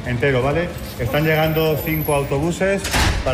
entero, ¿vale? Están llegando 5 autobuses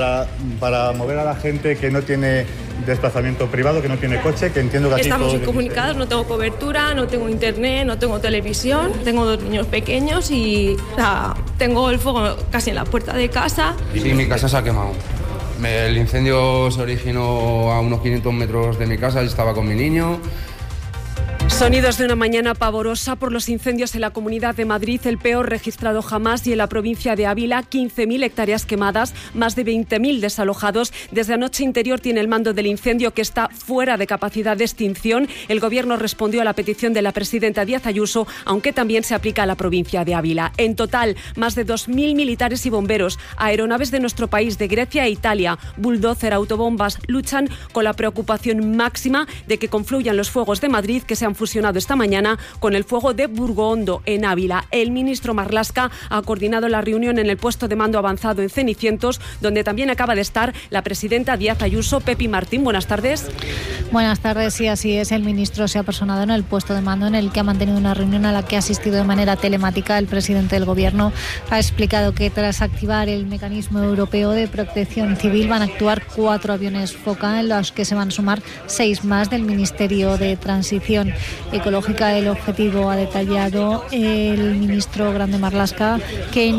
para mover a la gente que no tiene desplazamiento privado, que no tiene coche, que entiendo que aquí estamos incomunicados, no tengo cobertura, no tengo internet, no tengo televisión, tengo 2 niños pequeños y tengo el fuego casi en la puerta de casa. Sí, mi casa se ha quemado. El incendio se originó a unos 500 metros de mi casa, yo estaba con mi niño. Sonidos de una mañana pavorosa por los incendios en la Comunidad de Madrid, el peor registrado jamás, y en la provincia de Ávila, 15.000 hectáreas quemadas, más de 20.000 desalojados. Desde anoche Interior tiene el mando del incendio, que está fuera de capacidad de extinción. El Gobierno respondió a la petición de la presidenta Díaz Ayuso, aunque también se aplica a la provincia de Ávila. En total, más de 2.000 militares y bomberos, aeronaves de nuestro país, de Grecia e Italia, bulldozer, autobombas, luchan con la preocupación máxima de que confluyan los fuegos de Madrid, que se han fusionado esta mañana con el fuego de Burgoondo, en Ávila. El ministro Marlaska ha coordinado la reunión en el puesto de mando avanzado en Cenicientos, donde también acaba de estar la presidenta Díaz Ayuso. Pepi Martín, buenas tardes. Buenas tardes, sí, así es. El ministro se ha personado en el puesto de mando, en el que ha mantenido una reunión a la que ha asistido de manera telemática. El presidente del Gobierno ha explicado que tras activar el mecanismo europeo de protección civil van a actuar 4 aviones Foca, en los que se van a sumar 6 más del Ministerio de Transición Ecológica. El objetivo, ha detallado el ministro Grande Marlaska, que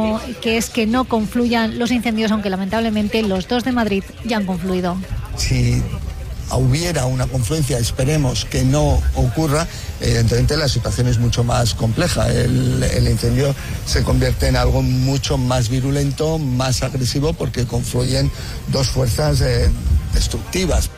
no confluyan los incendios, aunque lamentablemente los 2 de Madrid ya han confluido. Si hubiera una confluencia, esperemos que no ocurra, evidentemente la situación es mucho más compleja. El incendio se convierte en algo mucho más virulento, más agresivo, porque confluyen 2 fuerzas destructivas.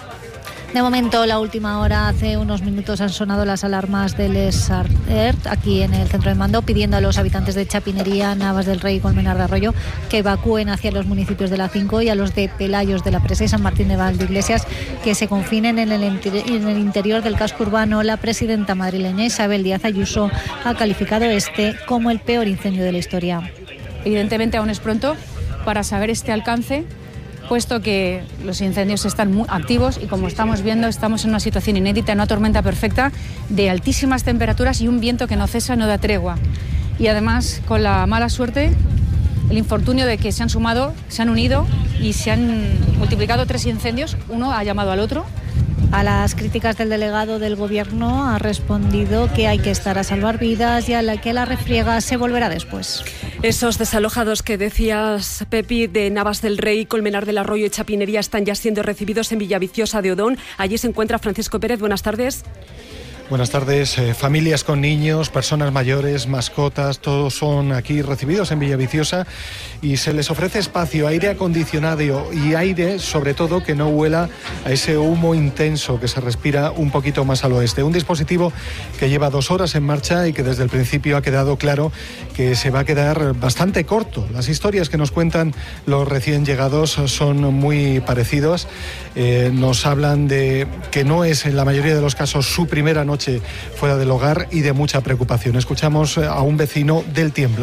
De momento, la última hora, hace unos minutos han sonado las alarmas del SARERT aquí en el centro de mando, pidiendo a los habitantes de Chapinería, Navas del Rey y Colmenar de Arroyo que evacúen hacia los municipios de la 5, y a los de Pelayos de la Presa y San Martín de Valdeiglesias que se confinen en el interior del casco urbano. La presidenta madrileña Isabel Díaz Ayuso ha calificado como el peor incendio de la historia. Evidentemente aún es pronto para saber este alcance, puesto que los incendios están muy activos y, como estamos viendo, estamos en una situación inédita, en una tormenta perfecta de altísimas temperaturas y un viento que no cesa, no da tregua. Y además, con la mala suerte, el infortunio de que se han unido y se han multiplicado 3 incendios, uno ha llamado al otro. A las críticas del delegado del Gobierno ha respondido que hay que estar a salvar vidas y que la refriega se volverá después. Esos desalojados que decías, Pepi, de Navas del Rey, Colmenar del Arroyo y Chapinería, están ya siendo recibidos en Villaviciosa de Odón. Allí se encuentra Francisco Pérez. Buenas tardes. Buenas tardes. Familias con niños, personas mayores, mascotas, todos son aquí recibidos en Villaviciosa, y se les ofrece espacio, aire acondicionado y aire, sobre todo, que no huela a ese humo intenso que se respira un poquito más al oeste. Un dispositivo que lleva 2 horas en marcha y que desde el principio ha quedado claro que se va a quedar bastante corto. Las historias que nos cuentan los recién llegados son muy parecidas. Nos hablan de que no es, en la mayoría de los casos, su primera noche fuera del hogar, y de mucha preocupación. Escuchamos a un vecino del Tiemblo.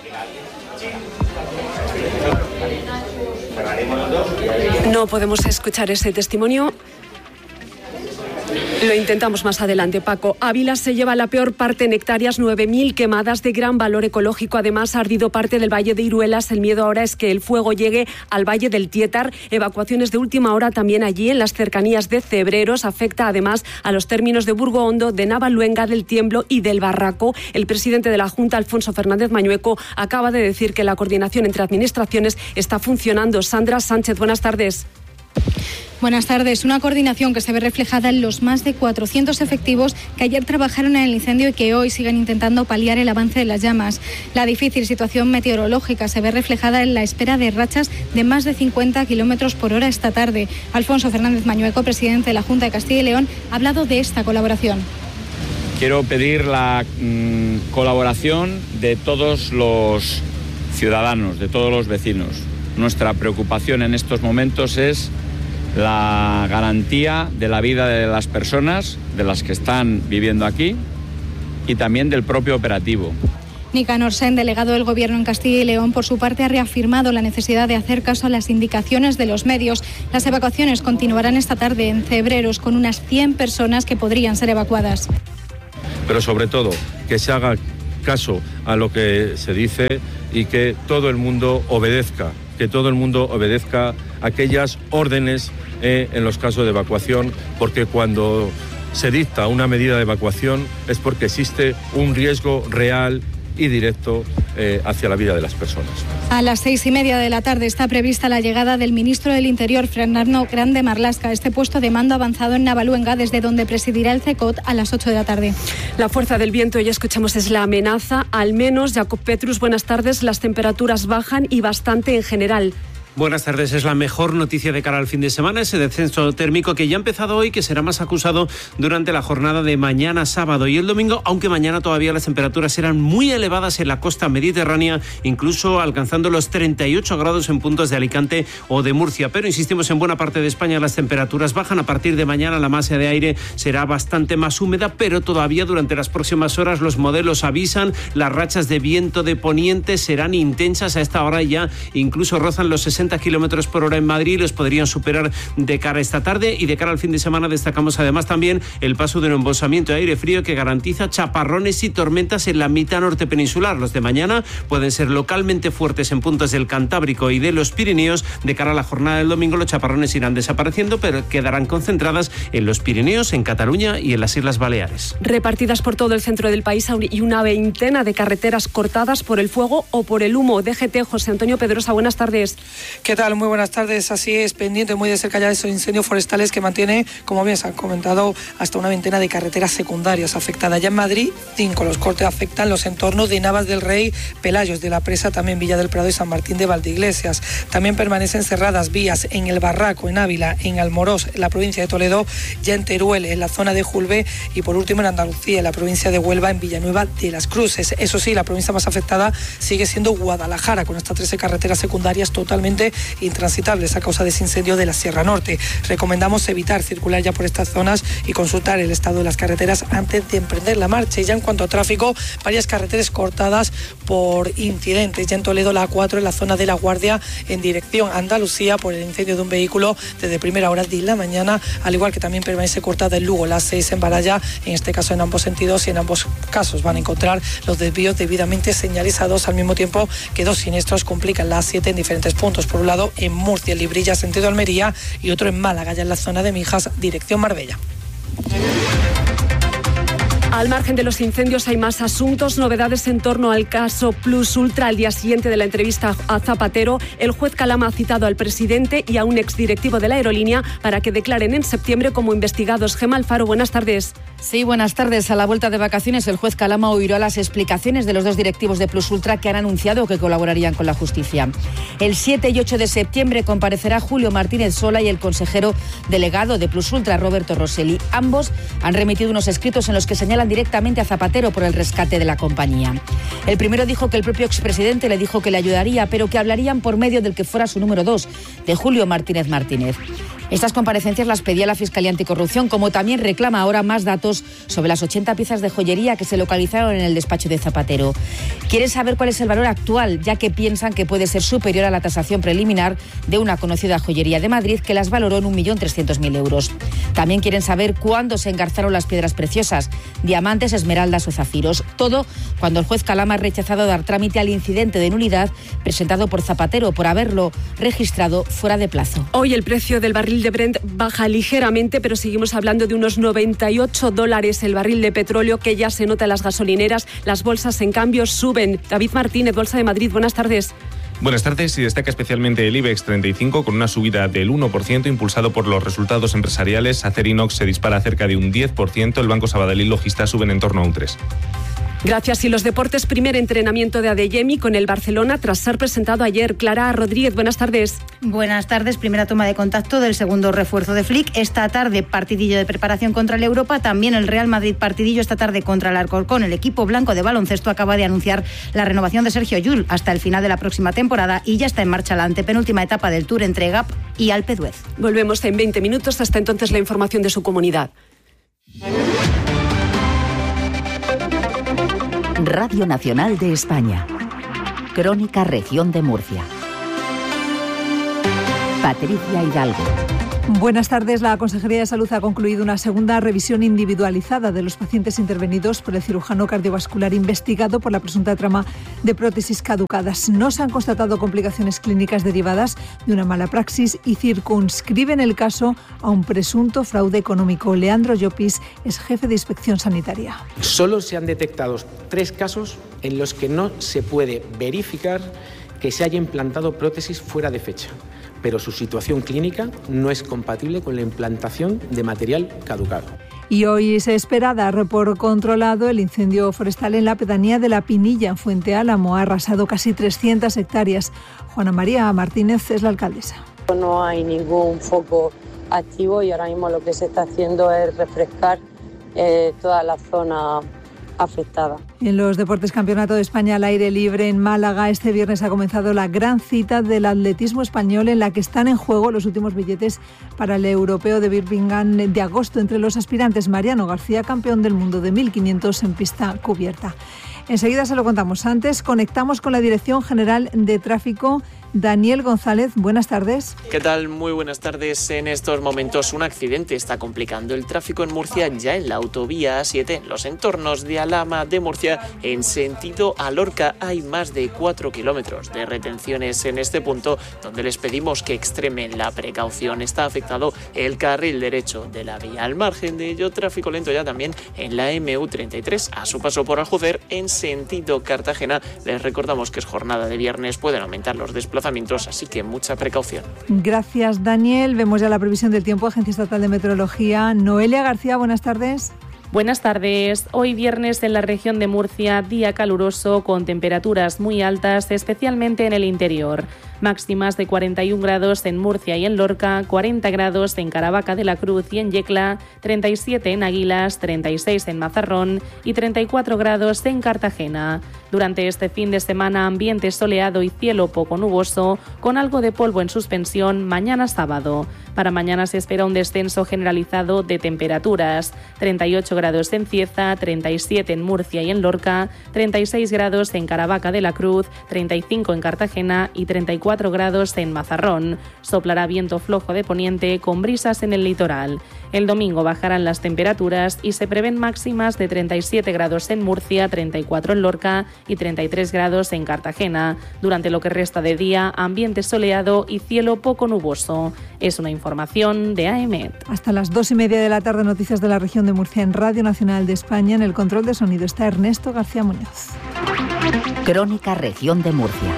No podemos escuchar ese testimonio. Lo intentamos más adelante, Paco. Ávila se lleva la peor parte en hectáreas, 9.000 quemadas de gran valor ecológico. Además, ha ardido parte del Valle de Iruelas. El miedo ahora es que el fuego llegue al Valle del Tietar. Evacuaciones de última hora también allí, en las cercanías de Cebreros. Afecta además a los términos de Burgoondo, de Navaluenga, del Tiemblo y del Barraco. El presidente de la Junta, Alfonso Fernández Mañueco, acaba de decir que la coordinación entre administraciones está funcionando. Sandra Sánchez, buenas tardes. Buenas tardes. Una coordinación que se ve reflejada en los más de 400 efectivos que ayer trabajaron en el incendio y que hoy siguen intentando paliar el avance de las llamas. La difícil situación meteorológica se ve reflejada en la espera de rachas de más de 50 kilómetros por hora esta tarde. Alfonso Fernández Mañueco, presidente de la Junta de Castilla y León, ha hablado de esta colaboración. Quiero pedir la colaboración de todos los ciudadanos, de todos los vecinos. Nuestra preocupación en estos momentos es la garantía de la vida de las personas, de las que están viviendo aquí, y también del propio operativo. Nicanor Sen, delegado del Gobierno en Castilla y León, por su parte ha reafirmado la necesidad de hacer caso a las indicaciones de los medios. Las evacuaciones continuarán esta tarde en Cebreros, con unas 100 personas que podrían ser evacuadas. Pero sobre todo, que se haga caso a lo que se dice y que todo el mundo obedezca, aquellas órdenes en los casos de evacuación, porque cuando se dicta una medida de evacuación es porque existe un riesgo real y directo hacia la vida de las personas. A las 6:30 de la tarde está prevista la llegada del ministro del Interior, Fernando Grande Marlaska, a este puesto de mando avanzado en Navaluenga, desde donde presidirá el CECOT a las 8 de la tarde. La fuerza del viento, ya escuchamos, es la amenaza. Al menos, Jacob Petrus, buenas tardes. Las temperaturas bajan y bastante en general. Buenas tardes. Es la mejor noticia de cara al fin de semana, ese descenso térmico que ya ha empezado hoy, que será más acusado durante la jornada de mañana sábado y el domingo, aunque mañana todavía las temperaturas serán muy elevadas en la costa mediterránea, incluso alcanzando los 38 grados en puntos de Alicante o de Murcia. Pero insistimos, en buena parte de España las temperaturas bajan. A partir de mañana la masa de aire será bastante más húmeda, pero todavía durante las próximas horas los modelos avisan, las rachas de viento de poniente serán intensas. A esta hora ya incluso rozan los 60 kilómetros por hora en Madrid, los podrían superar de cara a esta tarde, y de cara al fin de semana destacamos además también el paso de un embosamiento de aire frío que garantiza chaparrones y tormentas en la mitad norte peninsular. Los de mañana pueden ser localmente fuertes en puntos del Cantábrico y de los Pirineos. De cara a la jornada del domingo los chaparrones irán desapareciendo, pero quedarán concentradas en los Pirineos, en Cataluña y en las Islas Baleares. Repartidas por todo el centro del país y una veintena de carreteras cortadas por el fuego o por el humo. DGT, José Antonio Pedrosa, buenas tardes. ¿Qué tal? Muy buenas tardes. Así es, pendiente muy de cerca ya de esos incendios forestales que mantiene, como bien se han comentado, hasta una veintena de carreteras secundarias afectadas. Ya en Madrid, 5. Los cortes afectan los entornos de Navas del Rey, Pelayos de la Presa, también Villa del Prado y San Martín de Valdeiglesias. También permanecen cerradas vías en El Barraco, en Ávila, en Almorós, en la provincia de Toledo, ya en Teruel, en la zona de Julbe, y por último en Andalucía, en la provincia de Huelva, en Villanueva de las Cruces. Eso sí, la provincia más afectada sigue siendo Guadalajara, con estas 13 carreteras secundarias totalmente intransitables a causa de ese incendio de la Sierra Norte. Recomendamos evitar circular ya por estas zonas y consultar el estado de las carreteras antes de emprender la marcha. Y ya en cuanto a tráfico, varias carreteras cortadas por incidentes. Ya en Toledo, la A4, en la zona de La Guardia, en dirección a Andalucía, por el incendio de un vehículo desde primera hora de la mañana, al igual que también permanece cortada en Lugo, la A6 en Baralla, en este caso en ambos sentidos, y en ambos casos van a encontrar los desvíos debidamente señalizados, al mismo tiempo que 2 siniestros complican la A7 en diferentes puntos. Por un lado, en Murcia, en Librilla, sentido Almería, y otro en Málaga, ya en la zona de Mijas, dirección Marbella. Al margen de los incendios hay más asuntos, novedades en torno al caso Plus Ultra. Al día siguiente de la entrevista a Zapatero, el juez Calama ha citado al presidente y a un exdirectivo de la aerolínea para que declaren en septiembre como investigados. Gemma Alfaro, buenas tardes. Sí, buenas tardes. A la vuelta de vacaciones, el juez Calama oirá las explicaciones de los 2 directivos de Plus Ultra que han anunciado que colaborarían con la justicia. El 7 y 8 de septiembre comparecerá Julio Martínez Sola y el consejero delegado de Plus Ultra, Roberto Rosselli. Ambos han remitido unos escritos en los que señalan directamente a Zapatero por el rescate de la compañía. El primero dijo que el propio expresidente le dijo que le ayudaría, pero que hablarían por medio del que fuera su número 2, de Julio Martínez Martínez. Estas comparecencias las pedía la Fiscalía Anticorrupción, como también reclama ahora más datos sobre las 80 piezas de joyería que se localizaron en el despacho de Zapatero. Quieren saber cuál es el valor actual, ya que piensan que puede ser superior a la tasación preliminar de una conocida joyería de Madrid que las valoró en 1.300.000 euros. También quieren saber cuándo se engarzaron las piedras preciosas, diamantes, esmeraldas o zafiros. Todo cuando el juez Calama ha rechazado dar trámite al incidente de nulidad presentado por Zapatero por haberlo registrado fuera de plazo. Hoy el precio del barril de Brent baja ligeramente, pero seguimos hablando de unos $98 el barril de petróleo, que ya se nota en las gasolineras. Las bolsas, en cambio, suben. David Martínez, Bolsa de Madrid, buenas tardes. Buenas tardes. Y destaca especialmente el IBEX 35 con una subida del 1% impulsado por los resultados empresariales. Acerinox se dispara cerca de un 10%. El Banco Sabadell y Logista suben en torno a un 3%. Gracias. Y los deportes, primer entrenamiento de Adeyemi con el Barcelona tras ser presentado ayer. Clara Rodríguez, buenas tardes. Buenas tardes. Primera toma de contacto del segundo refuerzo de Flick. Esta tarde partidillo de preparación contra el Europa. También el Real Madrid partidillo esta tarde contra el Alcorcón. El equipo blanco de baloncesto acaba de anunciar la renovación de Sergio Llull hasta el final de la próxima temporada y ya está en marcha la antepenúltima etapa del Tour entre Gap y Alpe d'Huez. Volvemos en 20 minutos. Hasta entonces la información de su comunidad. Radio Nacional de España. Crónica Región de Murcia. Patricia Hidalgo. Buenas tardes. La Consejería de Salud ha concluido una segunda revisión individualizada de los pacientes intervenidos por el cirujano cardiovascular investigado por la presunta trama de prótesis caducadas. No se han constatado complicaciones clínicas derivadas de una mala praxis y circunscriben el caso a un presunto fraude económico. Leandro Llopis es jefe de Inspección Sanitaria. Solo se han detectado 3 casos en los que no se puede verificar que se haya implantado prótesis fuera de fecha, pero su situación clínica no es compatible con la implantación de material caducado. Y hoy se espera dar por controlado el incendio forestal en la pedanía de La Pinilla, en Fuente Álamo. Ha arrasado casi 300 hectáreas. Juana María Martínez es la alcaldesa. No hay ningún foco activo y ahora mismo lo que se está haciendo es refrescar toda la zona afectada. En los deportes, Campeonato de España al aire libre en Málaga. Este viernes ha comenzado la gran cita del atletismo español en la que están en juego los últimos billetes para el europeo de Birmingham de agosto. Entre los aspirantes, Mariano García, campeón del mundo de 1500 en pista cubierta. Enseguida se lo contamos. Antes conectamos con la Dirección General de Tráfico. Daniel González, buenas tardes. ¿Qué tal? Muy buenas tardes. En estos momentos un accidente está complicando el tráfico en Murcia, ya en la autovía A7, en los entornos de Alhama de Murcia, en sentido a Lorca. Hay más de 4 kilómetros de retenciones en este punto, donde les pedimos que extremen la precaución. Está afectado el carril derecho de la vía. Al margen de ello, tráfico lento ya también en la MU33, a su paso por Aljucer, en sentido Cartagena. Les recordamos que es jornada de viernes, pueden aumentar los desplazamientos, así que mucha precaución. Gracias, Daniel. Vemos ya la previsión del tiempo, Agencia Estatal de Meteorología. Noelia García, buenas tardes. Buenas tardes. Hoy viernes en la región de Murcia, día caluroso con temperaturas muy altas, especialmente en el interior. Máximas de 41 grados en Murcia y en Lorca, 40 grados en Caravaca de la Cruz y en Yecla, 37 en Águilas, 36 en Mazarrón y 34 grados en Cartagena. Durante este fin de semana, ambiente soleado y cielo poco nuboso, con algo de polvo en suspensión mañana sábado. Para mañana se espera un descenso generalizado de temperaturas. 38 grados en Cieza, 37 en Murcia y en Lorca, 36 grados en Caravaca de la Cruz, 35 en Cartagena y 34 grados en Mazarrón. Soplará viento flojo de poniente con brisas en el litoral. El domingo bajarán las temperaturas y se prevén máximas de 37 grados en Murcia, 34 en Lorca y 33 grados en Cartagena. Durante lo que resta de día, ambiente soleado y cielo poco nuboso. Es una información de AEMET. Hasta las 2:30 de la tarde, noticias de la región de Murcia en Radio Nacional de España. En el control de sonido está Ernesto García Muñoz. Crónica Región de Murcia.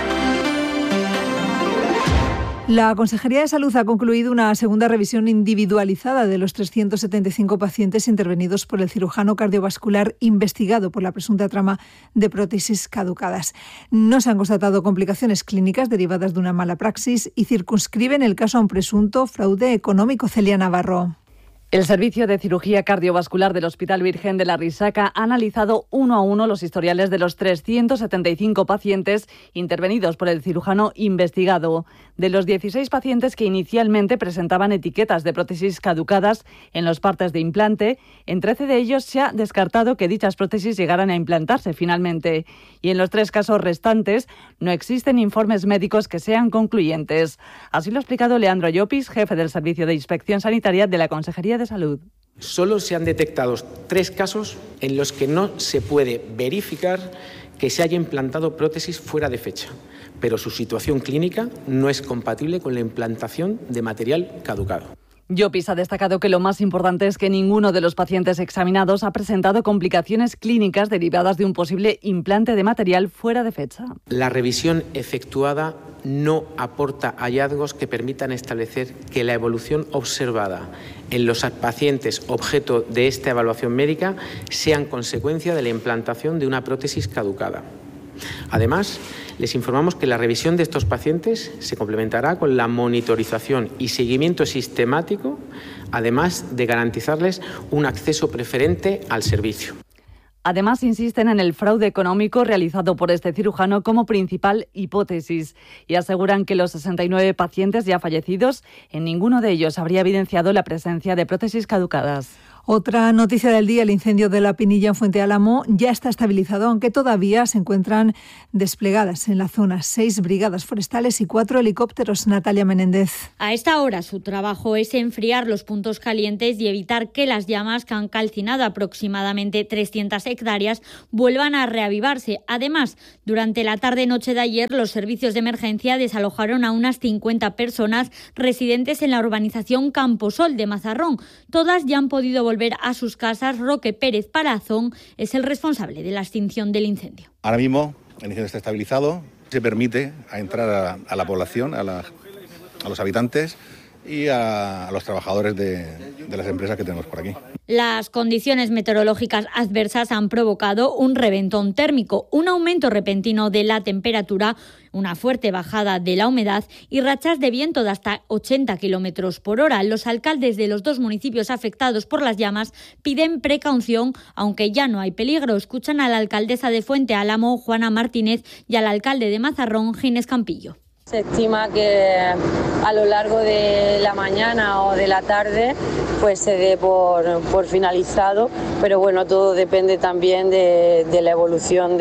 La Consejería de Salud ha concluido una segunda revisión individualizada de los 375 pacientes intervenidos por el cirujano cardiovascular investigado por la presunta trama de prótesis caducadas. No se han constatado complicaciones clínicas derivadas de una mala praxis y circunscriben el caso a un presunto fraude económico. Celia Navarro. El Servicio de Cirugía Cardiovascular del Hospital Virgen de la Risaca ha analizado uno a uno los historiales de los 375 pacientes intervenidos por el cirujano investigado. De los 16 pacientes que inicialmente presentaban etiquetas de prótesis caducadas en los partes de implante, en 13 de ellos se ha descartado que dichas prótesis llegaran a implantarse finalmente. Y en los 3 casos restantes no existen informes médicos que sean concluyentes. Así lo ha explicado Leandro Llopis, jefe del Servicio de Inspección Sanitaria de la Consejería de Salud. Solo se han detectado 3 casos en los que no se puede verificar que se haya implantado prótesis fuera de fecha, pero su situación clínica no es compatible con la implantación de material caducado. Llopis ha destacado que lo más importante es que ninguno de los pacientes examinados ha presentado complicaciones clínicas derivadas de un posible implante de material fuera de fecha. La revisión efectuada no aporta hallazgos que permitan establecer que la evolución observada en los pacientes objeto de esta evaluación médica sean consecuencia de la implantación de una prótesis caducada. Además, les informamos que la revisión de estos pacientes se complementará con la monitorización y seguimiento sistemático, además de garantizarles un acceso preferente al servicio. Además, insisten en el fraude económico realizado por este cirujano como principal hipótesis y aseguran que los 69 pacientes ya fallecidos, en ninguno de ellos habría evidenciado la presencia de prótesis caducadas. Otra noticia del día, el incendio de La Pinilla en Fuente Álamo ya está estabilizado, aunque todavía se encuentran desplegadas en la zona 6 brigadas forestales y 4 helicópteros. Natalia Menéndez. A esta hora su trabajo es enfriar los puntos calientes y evitar que las llamas, que han calcinado aproximadamente 300 hectáreas, vuelvan a reavivarse. Además, durante la tarde-noche de ayer, los servicios de emergencia desalojaron a unas 50 personas residentes en la urbanización Camposol de Mazarrón. Todas ya han podido volver a sus casas. Roque Pérez Palazón es el responsable de la extinción del incendio. Ahora mismo el incendio está estabilizado, se permite entrar a la población, a los habitantes y a los trabajadores de las empresas que tenemos por aquí. Las condiciones meteorológicas adversas han provocado un reventón térmico, un aumento repentino de la temperatura, una fuerte bajada de la humedad y rachas de viento de hasta 80 kilómetros por hora. Los alcaldes de los 2 municipios afectados por las llamas piden precaución, aunque ya no hay peligro. Escuchan a la alcaldesa de Fuente Álamo, Juana Martínez, y al alcalde de Mazarrón, Ginés Campillo. Se estima que a lo largo de la mañana o de la tarde pues se dé por finalizado, pero bueno, todo depende también de la evolución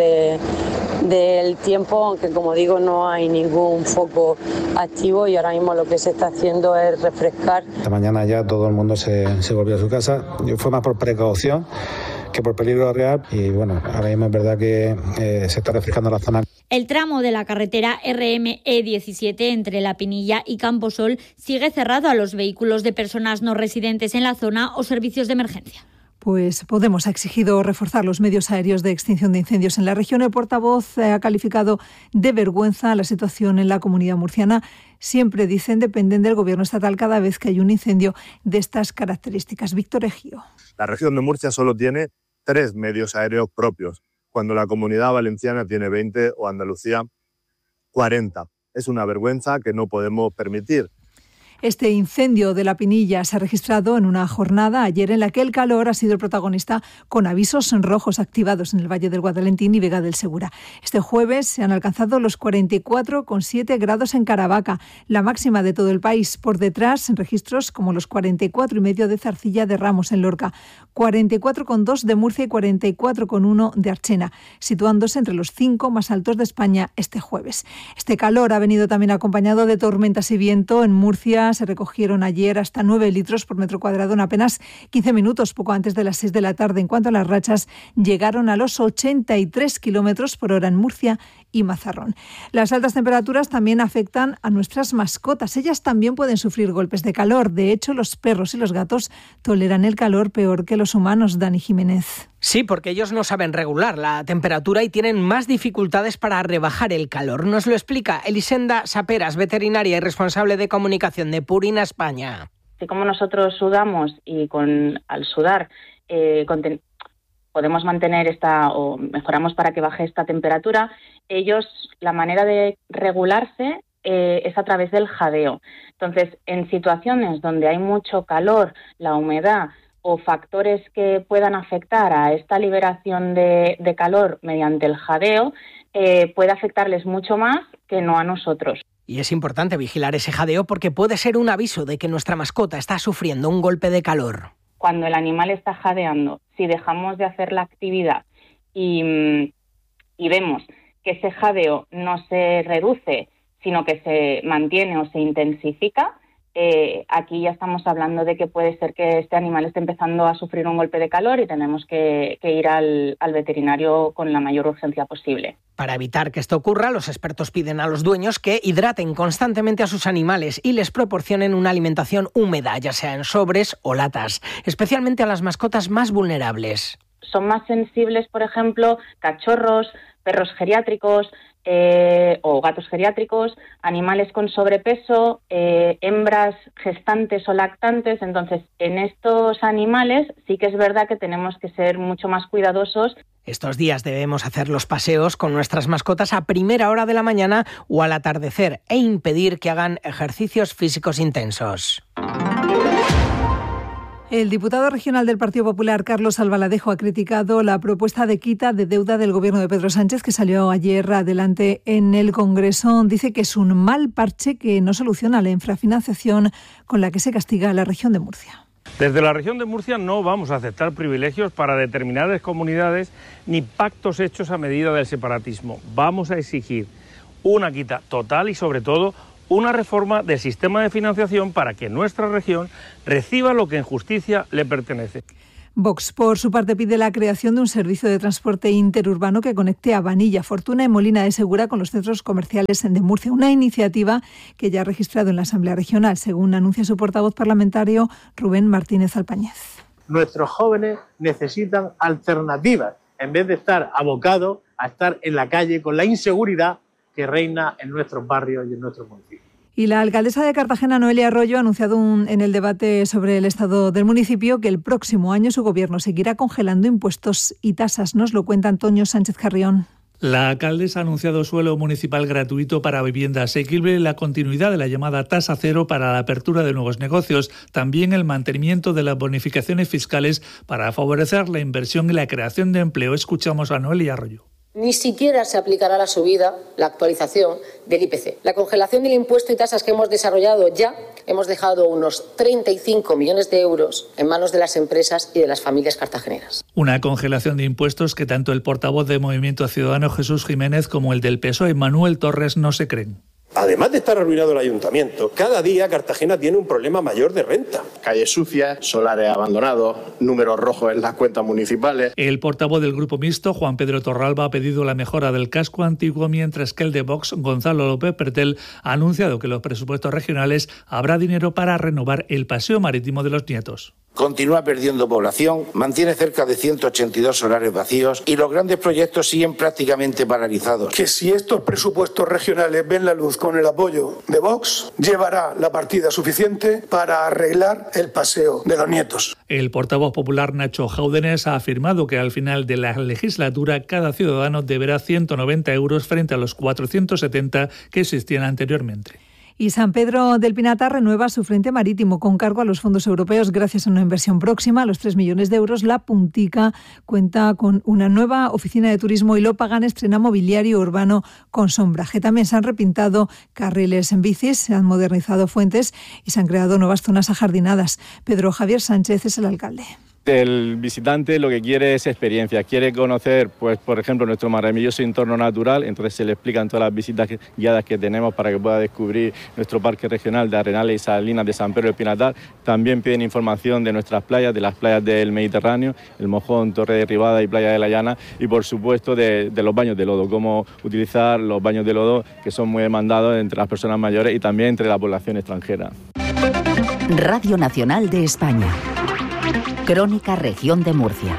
del tiempo, aunque como digo no hay ningún foco activo y ahora mismo lo que se está haciendo es refrescar. Esta mañana ya todo el mundo se volvió a su casa, fue más por precaución que por peligro real y bueno, ahora mismo es verdad que se está refrescando la zona. El tramo de la carretera RME17 entre La Pinilla y Camposol sigue cerrado a los vehículos de personas no residentes en la zona o servicios de emergencia. Pues Podemos ha exigido reforzar los medios aéreos de extinción de incendios en la región. El portavoz ha calificado de vergüenza la situación en la comunidad murciana. Siempre, dicen, dependen del gobierno estatal cada vez que hay un incendio de estas características. Víctor Ejío. La región de Murcia solo tiene 3 medios aéreos propios, cuando la Comunidad Valenciana tiene 20 o Andalucía 40. Es una vergüenza que no podemos permitir. Este incendio de La Pinilla se ha registrado en una jornada ayer en la que el calor ha sido el protagonista, con avisos rojos activados en el Valle del Guadalentín y Vega del Segura. Este jueves se han alcanzado los 44,7 grados en Caravaca, la máxima de todo el país. Por detrás, en registros como los 44,5 de Zarcilla de Ramos en Lorca, 44,2 de Murcia y 44,1 de Archena, situándose entre los 5 más altos de España este jueves. Este calor ha venido también acompañado de tormentas y viento. En Murcia se recogieron ayer hasta 9 litros por metro cuadrado en apenas 15 minutos, poco antes de las 6 de la tarde. En cuanto a las rachas, llegaron a los 83 kilómetros por hora en Murcia y Mazarrón. Las altas temperaturas también afectan a nuestras mascotas. Ellas también pueden sufrir golpes de calor. De hecho, los perros y los gatos toleran el calor peor que los humanos. Dani Jiménez. Sí, porque ellos no saben regular la temperatura y tienen más dificultades para rebajar el calor. Nos lo explica Elisenda Saperas, veterinaria y responsable de comunicación de Purina España. Así como nosotros sudamos y al sudar podemos mantener o mejoramos para que baje esta temperatura, ellos, la manera de regularse es a través del jadeo. Entonces, en situaciones donde hay mucho calor, la humedad o factores que puedan afectar a esta liberación de calor mediante el jadeo, puede afectarles mucho más que no a nosotros. Y es importante vigilar ese jadeo porque puede ser un aviso de que nuestra mascota está sufriendo un golpe de calor. Cuando el animal está jadeando, si dejamos de hacer la actividad y vemos que ese jadeo no se reduce, sino que se mantiene o se intensifica, aquí ya estamos hablando de que puede ser que este animal esté empezando a sufrir un golpe de calor y tenemos que ir al veterinario con la mayor urgencia posible. Para evitar que esto ocurra, los expertos piden a los dueños que hidraten constantemente a sus animales y les proporcionen una alimentación húmeda, ya sea en sobres o latas, especialmente a las mascotas más vulnerables. Son más sensibles, por ejemplo, cachorros, perros geriátricos, o gatos geriátricos, animales con sobrepeso, hembras gestantes o lactantes. Entonces, en estos animales sí que es verdad que tenemos que ser mucho más cuidadosos. Estos días debemos hacer los paseos con nuestras mascotas a primera hora de la mañana o al atardecer e impedir que hagan ejercicios físicos intensos. El diputado regional del Partido Popular, Carlos Albaladejo, ha criticado la propuesta de quita de deuda del gobierno de Pedro Sánchez, que salió ayer adelante en el Congreso. Dice que es un mal parche que no soluciona la infrafinanciación con la que se castiga a la región de Murcia. Desde la región de Murcia no vamos a aceptar privilegios para determinadas comunidades ni pactos hechos a medida del separatismo. Vamos a exigir una quita total y, sobre todo, una reforma del sistema de financiación para que nuestra región reciba lo que en justicia le pertenece. Vox, por su parte, pide la creación de un servicio de transporte interurbano que conecte a Vanilla, Fortuna y Molina de Segura con los centros comerciales de Murcia. Una iniciativa que ya ha registrado en la Asamblea Regional, según anuncia su portavoz parlamentario Rubén Martínez Alpañez. Nuestros jóvenes necesitan alternativas, en vez de estar abocados a estar en la calle con la inseguridad que reina en nuestros barrios y en nuestros municipios. Y la alcaldesa de Cartagena, Noelia Arroyo, ha anunciado en el debate sobre el estado del municipio que el próximo año su gobierno seguirá congelando impuestos y tasas. Nos lo cuenta Antonio Sánchez Carrión. La alcaldesa ha anunciado suelo municipal gratuito para vivienda asequible, la continuidad de la llamada tasa cero para la apertura de nuevos negocios, también el mantenimiento de las bonificaciones fiscales para favorecer la inversión y la creación de empleo. Escuchamos a Noelia Arroyo. Ni siquiera se aplicará la subida, la actualización del IPC. La congelación del impuesto y tasas que hemos desarrollado ya, hemos dejado unos 35 millones de euros en manos de las empresas y de las familias cartageneras. Una congelación de impuestos que tanto el portavoz de Movimiento Ciudadano Jesús Jiménez como el del PSOE Manuel Torres no se creen. Además de estar arruinado el ayuntamiento, cada día Cartagena tiene un problema mayor de renta. Calles sucias, solares abandonados, números rojos en las cuentas municipales. El portavoz del Grupo Mixto, Juan Pedro Torralba, ha pedido la mejora del casco antiguo, mientras que el de Vox, Gonzalo López Pretel, ha anunciado que en los presupuestos regionales habrá dinero para renovar el paseo marítimo de los Nietos. Continúa perdiendo población, mantiene cerca de 182 solares vacíos y los grandes proyectos siguen prácticamente paralizados. Que si estos presupuestos regionales ven la luz con el apoyo de Vox, llevará la partida suficiente para arreglar el paseo de los Nietos. El portavoz popular Nacho Jáudenes ha afirmado que al final de la legislatura cada ciudadano deberá 190 euros frente a los 470 que existían anteriormente. Y San Pedro del Pinatar renueva su frente marítimo con cargo a los fondos europeos gracias a una inversión próxima a los 3 millones de euros. La Puntica cuenta con una nueva oficina de turismo y Lopagan estrena mobiliario urbano con sombraje. También se han repintado carriles en bicis, se han modernizado fuentes y se han creado nuevas zonas ajardinadas. Pedro Javier Sánchez es el alcalde. El visitante lo que quiere es experiencia, quiere conocer, pues, por ejemplo, nuestro maravilloso entorno natural, entonces se le explican todas las visitas guiadas que tenemos para que pueda descubrir nuestro parque regional de Arenales y Salinas de San Pedro del Pinatar. También piden información de nuestras playas, de las playas del Mediterráneo, el Mojón, Torre de Ribada y Playa de la Llana, y por supuesto de los baños de lodo, cómo utilizar los baños de lodo que son muy demandados entre las personas mayores y también entre la población extranjera. Radio Nacional de España. Crónica Región de Murcia.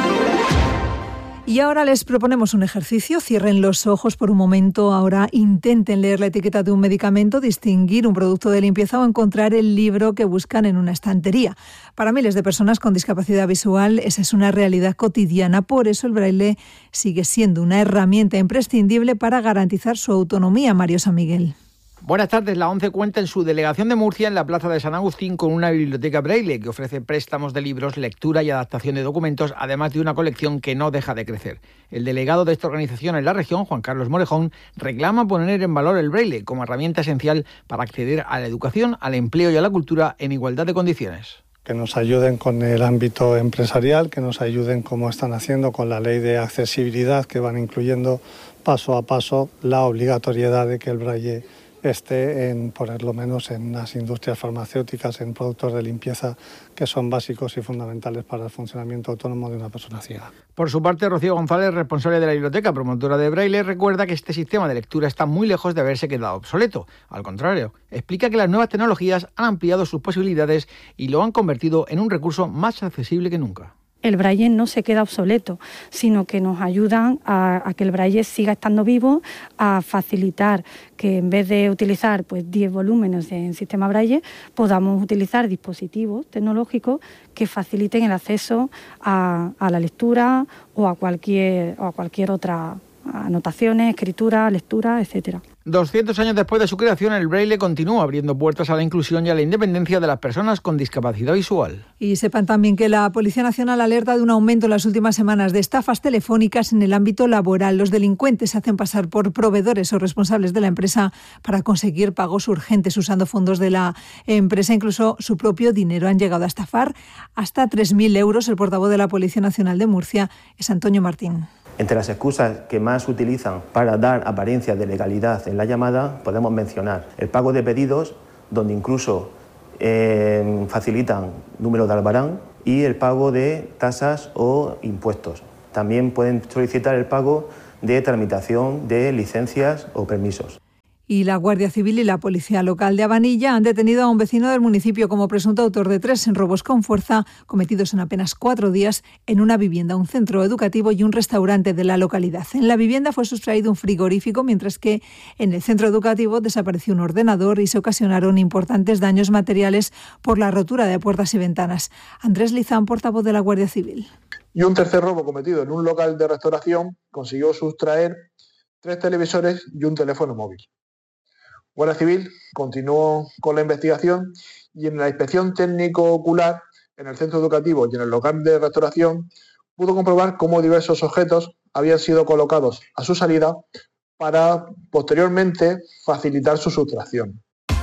Y ahora les proponemos un ejercicio. Cierren los ojos por un momento. Ahora intenten leer la etiqueta de un medicamento, distinguir un producto de limpieza o encontrar el libro que buscan en una estantería. Para miles de personas con discapacidad visual, esa es una realidad cotidiana. Por eso el braille sigue siendo una herramienta imprescindible para garantizar su autonomía. Mario San Miguel. Buenas tardes. La ONCE cuenta en su delegación de Murcia, en la Plaza de San Agustín, con una biblioteca braille que ofrece préstamos de libros, lectura y adaptación de documentos, además de una colección que no deja de crecer. El delegado de esta organización en la región, Juan Carlos Morejón, reclama poner en valor el braille como herramienta esencial para acceder a la educación, al empleo y a la cultura en igualdad de condiciones. Que nos ayuden con el ámbito empresarial, que nos ayuden como están haciendo con la ley de accesibilidad, que van incluyendo paso a paso la obligatoriedad de que el braille esté por lo menos en las industrias farmacéuticas, en productos de limpieza que son básicos y fundamentales para el funcionamiento autónomo de una persona ciega. Por su parte, Rocío González, responsable de la biblioteca promotora de braille, recuerda que este sistema de lectura está muy lejos de haberse quedado obsoleto. Al contrario, explica que las nuevas tecnologías han ampliado sus posibilidades y lo han convertido en un recurso más accesible que nunca. El braille no se queda obsoleto, sino que nos ayudan a que el braille siga estando vivo, a facilitar que en vez de utilizar 10 volúmenes en sistema braille, podamos utilizar dispositivos tecnológicos que faciliten el acceso a la lectura o a cualquier otra anotaciones, escritura, lectura, etcétera. 200 años después de su creación, el Braille continúa abriendo puertas a la inclusión y a la independencia de las personas con discapacidad visual. Y sepan también que la Policía Nacional alerta de un aumento en las últimas semanas de estafas telefónicas en el ámbito laboral. Los delincuentes se hacen pasar por proveedores o responsables de la empresa para conseguir pagos urgentes usando fondos de la empresa, incluso su propio dinero. Han llegado a estafar hasta 3.000 euros. El portavoz de la Policía Nacional de Murcia es Antonio Martín. Entre las excusas que más utilizan para dar apariencia de legalidad en la llamada podemos mencionar el pago de pedidos, donde incluso facilitan número de albarán, y el pago de tasas o impuestos. También pueden solicitar el pago de tramitación de licencias o permisos. Y la Guardia Civil y la Policía Local de Abanilla han detenido a un vecino del municipio como presunto autor de 3 robos con fuerza cometidos en apenas 4 días en una vivienda, un centro educativo y un restaurante de la localidad. En la vivienda fue sustraído un frigorífico, mientras que en el centro educativo desapareció un ordenador y se ocasionaron importantes daños materiales por la rotura de puertas y ventanas. Andrés Lizán, portavoz de la Guardia Civil. Y un tercer robo cometido en un local de restauración consiguió sustraer 3 televisores y un teléfono móvil. Guardia Civil continuó con la investigación y en la inspección técnico-ocular en el centro educativo y en el local de restauración pudo comprobar cómo diversos objetos habían sido colocados a su salida para posteriormente facilitar su sustracción.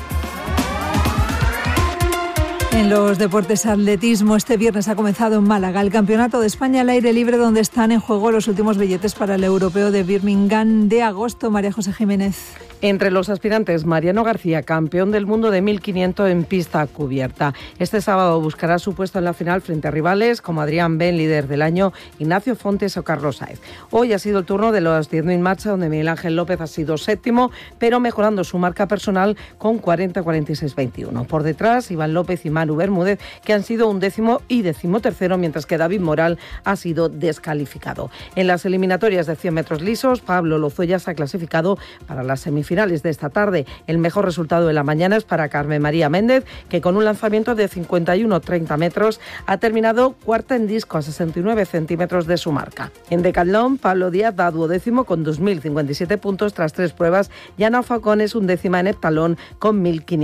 En los deportes, atletismo, este viernes ha comenzado en Málaga el Campeonato de España al aire libre, donde están en juego los últimos billetes para el Europeo de Birmingham de agosto. María José Jiménez. Entre los aspirantes, Mariano García, campeón del mundo de 1500 en pista cubierta. Este sábado buscará su puesto en la final frente a rivales como Adrián Ben, líder del año, Ignacio Fontes o Carlos Sáez. Hoy ha sido el turno de los 10.000 marcha, donde Miguel Ángel López ha sido séptimo, pero mejorando su marca personal con 40-46-21. Por detrás, Iván López y Manu Bermúdez, que han sido 11º y 13º, mientras que David Moral ha sido descalificado. En las eliminatorias de 100 metros lisos, Pablo Lozoya se ha clasificado para las semifinales de esta tarde. El mejor resultado de la mañana es para Carmen María Méndez, que con un lanzamiento de 51-30 metros ha terminado cuarta en disco a 69 centímetros de su marca. En decatlón, Pablo Díaz da 12º con 2.057 puntos tras 3 pruebas y Ana Facón es 11ª en heptalón con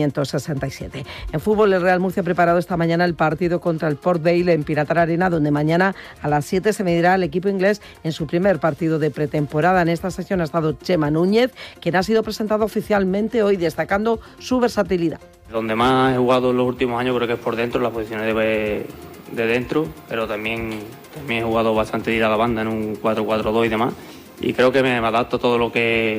1.567. En fútbol, el Real Murcia ha preparado esta mañana el partido contra el Port Vale en Piratar Arena, donde mañana a las 7 se medirá el equipo inglés en su primer partido de pretemporada. En esta sesión ha estado Chema Núñez, quien ha sido presentado oficialmente hoy, destacando su versatilidad. Donde más he jugado en los últimos años creo que es por dentro, en las posiciones de dentro, pero también he jugado bastante de ir a la banda en un 4-4-2 y demás. Y creo que me adapto a todo lo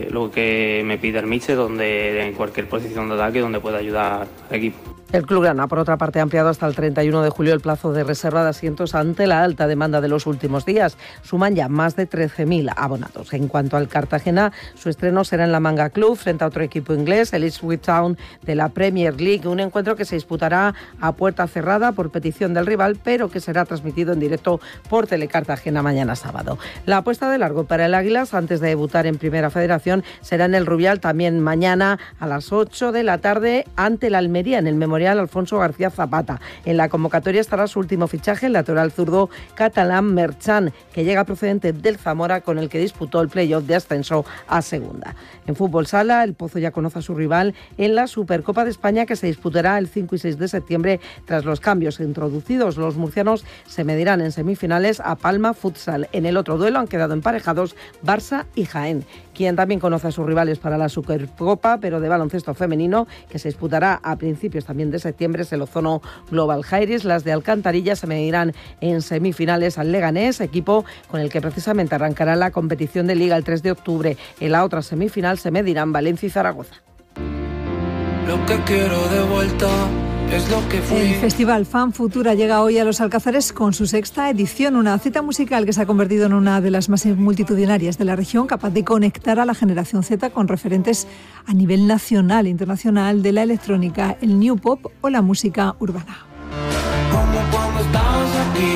que me pide el míster, donde en cualquier posición de ataque donde pueda ayudar al equipo. El Clubgrana, por otra parte, ha ampliado hasta el 31 de julio el plazo de reserva de asientos ante la alta demanda de los últimos días. Suman ya más de 13.000 abonados. En cuanto al Cartagena, su estreno será en la Manga Club frente a otro equipo inglés, el Ipswich Town de la Premier League. Un encuentro que se disputará a puerta cerrada por petición del rival, pero que será transmitido en directo por Telecartagena mañana sábado. La apuesta de largo para el Águilas, antes de debutar en Primera Federación, será en el Rubial también mañana a las 8 de la tarde ante la Almería, en el Memorial Alfonso García Zapata. En la convocatoria estará su último fichaje, el lateral zurdo catalán Merchan, que llega procedente del Zamora, con el que disputó el playoff de ascenso a segunda. En fútbol sala, el Pozo ya conoce a su rival en la Supercopa de España, que se disputará el 5 y 6 de septiembre. Tras los cambios introducidos, los murcianos se medirán en semifinales a Palma Futsal. En el otro duelo han quedado emparejados Barça y Jaén. Quien también conoce a sus rivales para la Supercopa, pero de baloncesto femenino, que se disputará a principios también de septiembre, es el Ozono Global Jairis. Las de Alcantarilla se medirán en semifinales al Leganés, equipo con el que precisamente arrancará la competición de Liga el 3 de octubre. En la otra semifinal se medirán Valencia y Zaragoza. Lo que quiero de vuelta es lo que fui. El Festival Fan Futura llega hoy a Los Alcázares con su 6ª edición, una cita musical que se ha convertido en una de las más multitudinarias de la región, capaz de conectar a la generación Z con referentes a nivel nacional e internacional de la electrónica, el new pop o la música urbana. Como cuando estabas aquí.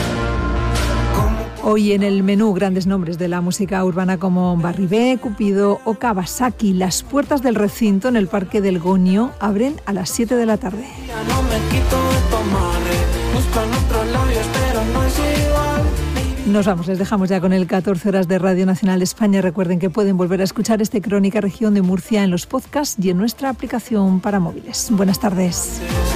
Hoy en el menú, grandes nombres de la música urbana como Barribé, Cupido o Kawasaki. Las puertas del recinto en el Parque del Gonio abren a las 7 de la tarde. Ya no me quito de tu amarre. Buscan otros labios, pero no es igual. Nos vamos, les dejamos ya con el 14 horas de Radio Nacional de España. Recuerden que pueden volver a escuchar este Crónica Región de Murcia en los podcasts y en nuestra aplicación para móviles. Buenas tardes.